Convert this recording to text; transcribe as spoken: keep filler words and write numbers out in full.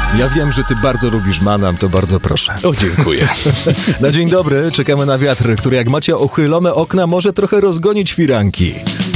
Ja wiem, że ty bardzo lubisz Manam, to bardzo proszę. O, dziękuję. Na dzień dobry, czekamy na wiatr, który jak macie ochylone okna, może trochę rozgonić firanki.